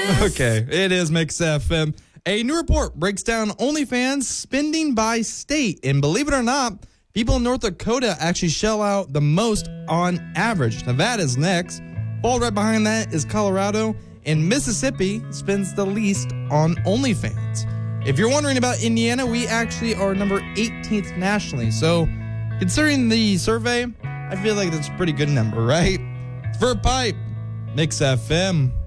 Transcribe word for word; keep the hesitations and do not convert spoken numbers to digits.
Okay, it is Mix F M. A new report breaks down OnlyFans spending by state. And believe it or not, people in North Dakota actually shell out the most on average. Nevada's next. Followed right behind that is Colorado. And Mississippi spends the least on OnlyFans. If you're wondering about Indiana, we actually are number eighteenth nationally. So considering the survey, I feel like that's a pretty good number, right? For Pipe, Mix F M.